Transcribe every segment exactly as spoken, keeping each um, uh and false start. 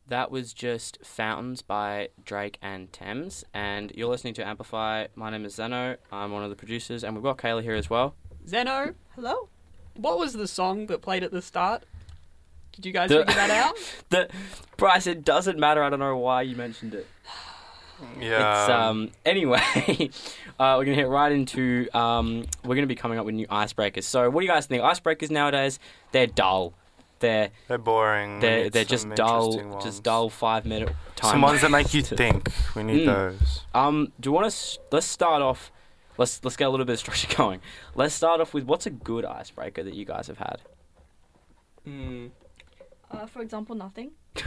That was just Fountains by Drake and Thames, and you're listening to Amplify. My name is Zeno. I'm one of the producers, and we've got Kayla here as well. Zeno, Hello? what was the song that played at the start? Did you guys The- figure that out? The Bryce, it doesn't matter. I don't know why you mentioned it. Yeah. It's um. Anyway, uh, we're gonna hit right into um. We're gonna be coming up with new icebreakers. So, what do you guys think? Icebreakers nowadays, they're dull. They're They're boring. We they're need they're just some dull, interesting ones. just dull five minute time. Some ones that make you think. We need Mm. those. Um, do you want to? Let's start off. Let's let's get a little bit of structure going. Let's start off with what's a good icebreaker that you guys have had. Hmm. Uh, for example, nothing.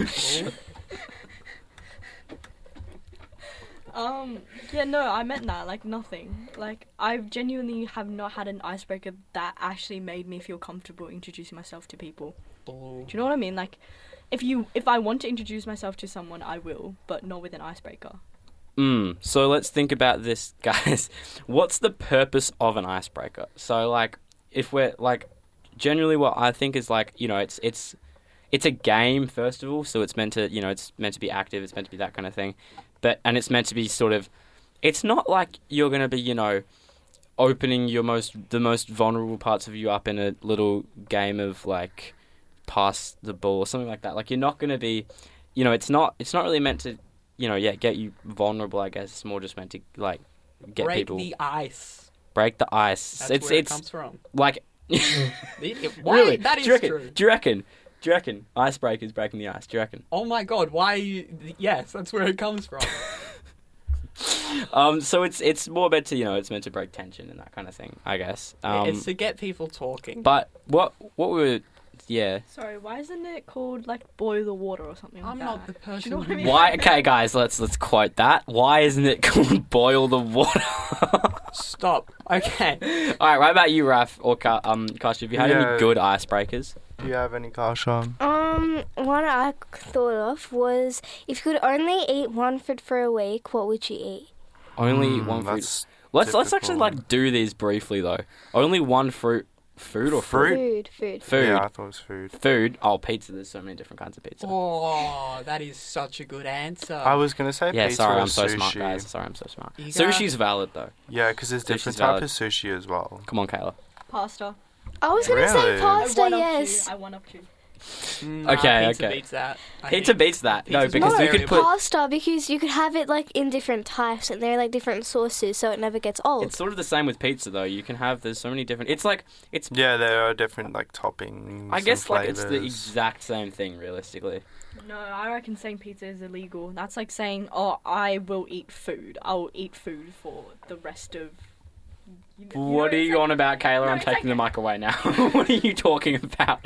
Um, yeah, no, I meant that, like, nothing. Like, I genuinely have not had an icebreaker that actually made me feel comfortable introducing myself to people. Oh. Do you know what I mean? Like, if you, if I want to introduce myself to someone, I will, but not with an icebreaker. Mm, so let's think about this, guys. What's the purpose of an icebreaker? So, like, if we're, like, generally what I think is, like, you know, it's it's it's a game, first of all, so it's meant to, you know, it's meant to be active, it's meant to be that kind of thing. But, and it's meant to be sort of, it's not like you're going to be, you know, opening your most, the most vulnerable parts of you up in a little game of, like, pass the ball or something like that. Like, you're not going to be, you know, it's not, it's not really meant to, you know, yeah, get you vulnerable, I guess. It's more just meant to, like, get Break people... the ice. Break the ice. That's it's where it's it comes from. like... It- it- why? Really? That do is you reckon, true. Do you reckon? Do you reckon? Icebreakers breaking the ice. Do you reckon? Oh my god, why are you... Yes, that's where it comes from. Um, so it's it's more meant to, you know, it's meant to break tension and that kind of thing, I guess. Um, it's to get people talking. but what what we were... Yeah. Sorry, why isn't it called, like, boil the water or something I'm like not that? the person... Do you know what I who- mean? Why... Okay, guys, let's let's quote that. Why isn't it called boil the water? Stop. Okay. All right, what about you, Raf or Ka- um, Kash? Have you had Yeah. any good icebreakers? Do you have any, Karshan? Um, one I thought of was if you could only eat one food for a week, what would you eat? Only Mm, one fruit. that's Let's let's actually difficult. like do these briefly though. Only one fruit, food or fruit? Fruit? Food, food. Food. Yeah, I thought it was food. Food. Oh, pizza. There's so many different kinds of pizza. Oh, that is such a good answer. I was going to say yeah, pizza sorry, or I'm so sushi. smart, guys. Sorry, I'm so smart. You got- Sushi's valid though. Yeah, because there's Sushi's different valid. type of sushi as well. Come on, Kayla. Pasta. I was gonna Really? say I pasta, one-upped yes. you. I one-upped you. Nah, Okay, pizza okay. beats that. I Pizza think. beats that. No, Pizza's because more you could variable. put. Pasta, because you could have it like in different types and they're like different sauces, so it never gets old. It's sort of the same with pizza though. You can have. There's so many different. It's like it's. Yeah, there are different like toppings. I guess and like it's the flavours. exact same thing realistically. No, I reckon saying pizza is illegal. That's like saying, oh, I will eat food. I will eat food for the rest of... You know- you know, What are it's you like- on about, Kayla? No, I'm it's taking like- the mic away now. What are you talking about?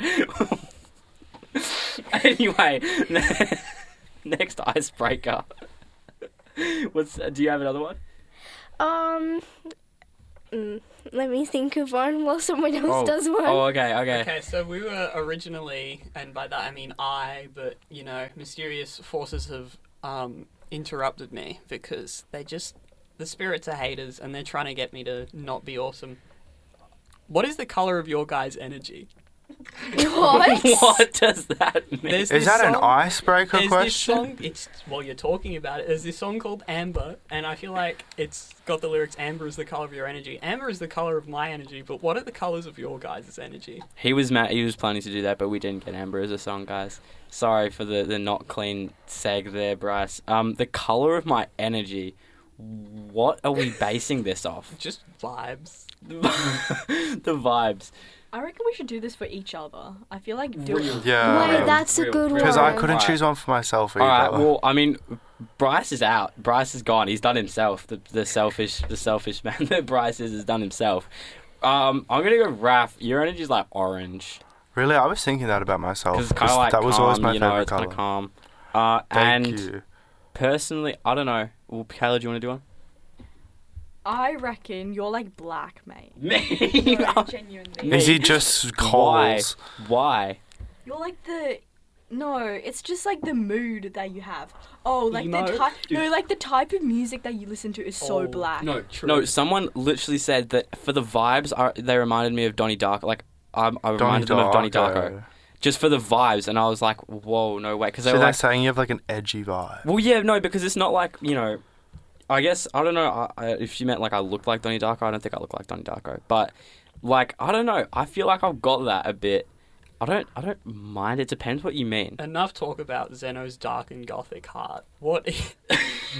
Anyway, next icebreaker. What's? Do you have another one? Um, mm, let me think of one while someone else Oh. does one. Oh, okay, okay. Okay, so we were originally, and by that I mean I, but you know, mysterious forces have um, interrupted me because they just, the spirits are haters and they're trying to get me to not be awesome. What is the color of your guys' energy? What? What does that mean? There's Is this that an song- icebreaker There's this question? song, it's, well, you're talking about it. There's this song called Amber, and I feel like it's got the lyrics, Amber is the color of your energy. Amber is the color of my energy, but what are the colors of your guys' energy? He was ma- he was planning to do that, but we didn't get Amber as a song, guys. Sorry for the, the not clean seg there, Bryce. Um, the color of my energy. What are we basing this off? Just vibes. The vibes. I reckon we should do this for each other. I feel like doing... Yeah. Wait, that's a Real- good real- one. Because I couldn't Alright. choose one for myself either. All right. Well, I mean, Bryce is out. Bryce is gone. He's done himself. The the selfish the selfish man that Bryce is has done himself. Um, I'm gonna go Raph. Your energy's like orange Really, I was thinking that about myself. because it's kind of 'cause like that was calm. always my you know, favorite it's kind color. of calm. Uh, Thank and you. personally, I don't know. Well, Kayla, do you want to do one? I reckon you're like black, mate. Me? No, genuinely. Is he just coals? Why? Why? You're like the... No, it's just like the mood that you have. Oh, like Emo? the type... Dude. No, like the type of music that you listen to is so Oh, black. No, True. no. Someone literally said that for the vibes, are they reminded me of Donnie Darko. Like, um, I reminded them of Donnie Darko. just for the vibes, and I was like, whoa, no way, because they So were they're like, saying you have like an edgy vibe. well, yeah, no, because it's not like, you know, I guess I don't know I, I, if she meant like I look like Donnie Darko. I don't think I look like Donnie Darko, but like I don't know. I feel like I've got that a bit. I don't. I don't mind. It depends what you mean. Enough talk about Zeno's dark and gothic heart. What, i-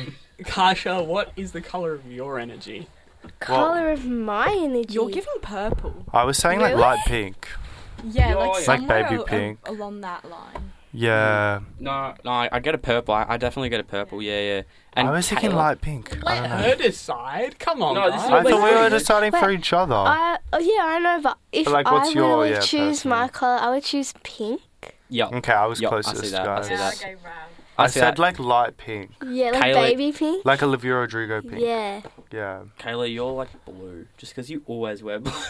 Kasha? What is the color of your energy? Color of my energy. You're giving purple. I was saying like Really? light pink. Yeah, Oh, like yeah. Like somewhere baby a- a- pink. along that line. Yeah. No, no, I, I get a purple. I, I definitely get a purple. Yeah, yeah. And I was thinking Kayla- light pink. I Let don't know. her decide. Come on, No, this is guys. I Wait, thought we wait, were wait. deciding for Wait. each other. I, oh yeah, I know, but if But, like, I what's would your- only yeah, choose my personally? color, I would choose pink. Yeah, Okay, I was Yup, I closest, see that, I guys. see that. okay, round. I, I see said that. like light pink, Yeah, like Kayla- baby pink. like Olivia Rodrigo pink. Yeah. Yeah. Kayla, you're like blue, just because you always wear blue.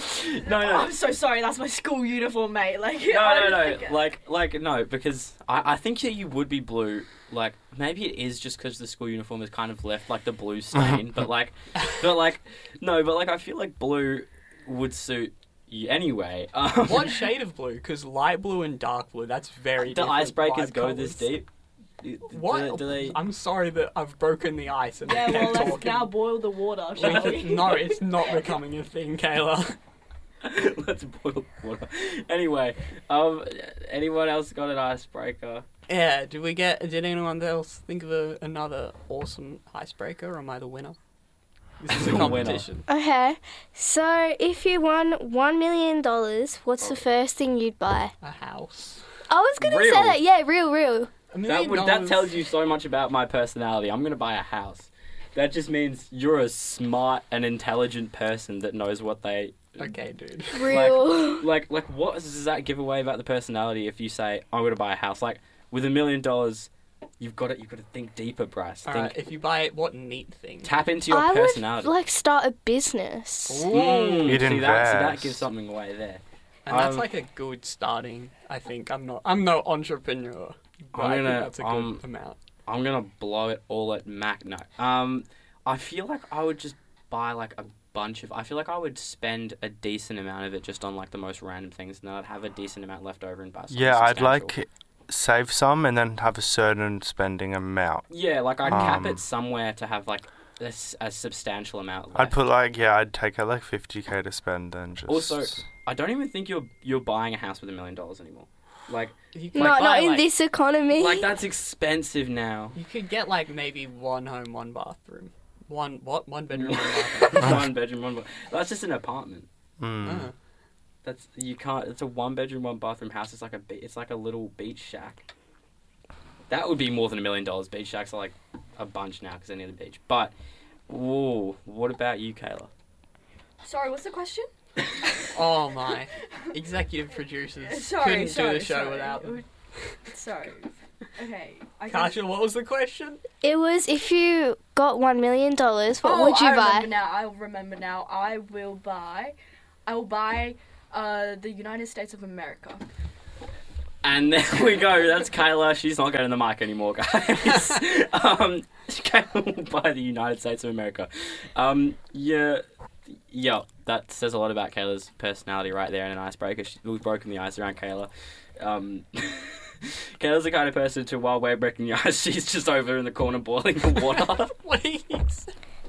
no, Oh, no, I'm so sorry. That's my school uniform, mate. Like, no, I no, don't no. think- Like, like no, because I, I think that you would be blue. Like, maybe it is just because the school uniform has kind of left like the blue stain, but like, but like, no, but like I feel like blue would suit you anyway. Um, What shade of blue? Because light blue and dark blue, that's very do different icebreakers vibe go colours. this deep? Do- What? Do, do they? I'm sorry that I've broken the ice and Yeah, kept well, let's talking. now boil the water, We shall can- we? no, it's not becoming a thing, Kayla. Let's boil water. Anyway, um, anyone else got an icebreaker? Yeah, did we get? Did anyone else think of a, another awesome icebreaker, or am I the winner? This is a Winner. competition. Okay, so if you won one million dollars, what's the first thing you'd buy? A house. I was gonna Real? say that. Yeah, real, real. A million That would, that dollars- tells you so much about my personality. I'm gonna buy a house. That just means you're a smart and intelligent person that knows what they Okay, dude. Real. like. Like, what does that give away about the personality if you say I'm gonna buy a house? Like, with a million dollars, you've got to you've got to think deeper, Bryce. All Think, right, if you buy it, what neat thing? tap into your I personality. would like start a business. Mm, You'd see, that, see, that invest. gives something away there. And that's Um, like a good starting. I think I'm not. I'm no entrepreneur, but I'm I think gonna, that's a good um, amount. I'm gonna blow it all at Mac. No. Um, I feel like I would just buy like a bunch of. I feel like I would spend a decent amount of it just on like the most random things, and then I'd have a decent amount left over and buy something Yeah, I'd substantial. like save some and then have a certain spending amount. Yeah, like I'd cap Um, it somewhere to have like a, s- a substantial amount left. I'd put like yeah, I'd take out like fifty k to spend then just. Also, I don't even think you're you're buying a house with a million dollars anymore. Like, You could No, buy, not in like- this economy. like that's expensive now. You could get like maybe one home, one bathroom, one what? One bedroom, one bathroom. one bedroom, one. Ba- that's just an apartment. Mm. Uh, That's you can't. It's a one bedroom, one bathroom house. It's like a. be- It's like a little beach shack. That would be more than a million dollars. Beach shacks are like a bunch now because they're near the beach. But, whoa, what about you, Kayla? Sorry, what's the question? Oh my! Executive producers Sorry, couldn't sorry, do the show sorry. without them. Sorry. Okay. I Kasha, what was the question? It was if you got one million dollars, what oh, would you I buy? remember now. I remember now. I will buy. I will buy uh, the United States of America. And there we go. That's Kayla. She's not getting the mic anymore, guys. um, Kayla will buy the United States of America. Um, yeah, yeah. That says a lot about Kayla's personality right there in an icebreaker. She, we've broken the ice around Kayla. Um, Kayla's the kind of person to, while we're breaking the ice, she's just over in the corner boiling the water. Please.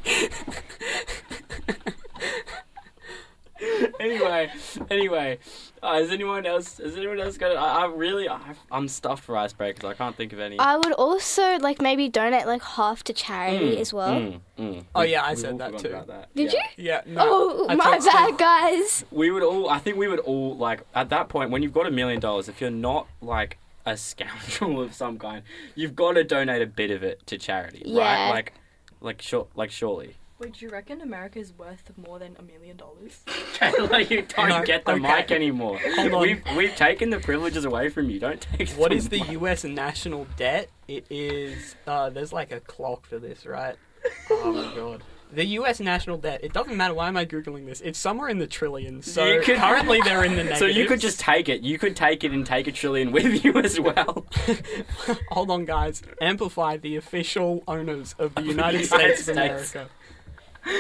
anyway, anyway, uh, has anyone else? Has anyone else got? I, I really, I, I'm stuffed for icebreakers. I can't think of any. I would also like maybe donate like half to charity Mm, as well. mm, mm. Oh, We- yeah, I we've said all that forgotten too. about that. Did Yeah. Yeah. No. Oh, I my texted- bad, guys. We would all. I think we would all like at that point when you've got a million dollars. If you're not like a scoundrel of some kind, you've got to donate a bit of it to charity, Yeah. right? Like, like sure, like surely. Wait, do you reckon America is worth more than a million dollars? like you don't No, get the okay. mic anymore. Hold on. We've we've taken the privileges away from you. Don't take. What them. is the U S national debt? It is. Uh, there's like a clock for this, right? Oh my god. The U S national debt. It doesn't matter. Why am I googling this? It's somewhere in the trillions. So You could- currently they're in the negatives. So you could just take it. You could take it and take a trillion with you as well. Hold on, guys. Amplify the official owners of the United United States of States. America.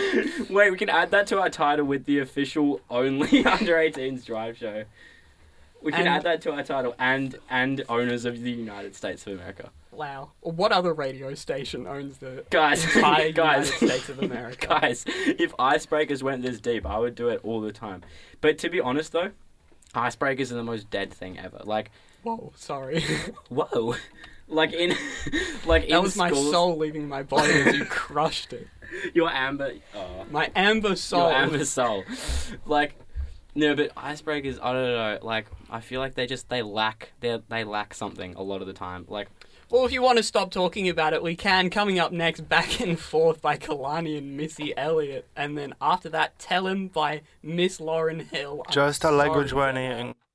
Wait, we can add that to our title with the official only under eighteens drive show. We can And- add that to our title. And and owners of the United States of America. Wow. What other radio station owns the Guys, entire guys, United States of America? guys, if icebreakers went this deep, I would do it all the time. But to be honest, though, icebreakers are the most dead thing ever. Like, Whoa, sorry. whoa, like in, like in That was my schools, soul leaving my body as you crushed it. your amber, oh, My amber soul. your amber soul, like. No, but icebreakers, I don't know. Like, I feel like they just they lack they they lack something a lot of the time. Like, Well, if you want to stop talking about it, we can. Coming up next, Back and Forth by Kalani and Missy Elliott. And then after that, Tell Him by Miss Lauren Hill. I'm Just a language sorry we're about that. eating.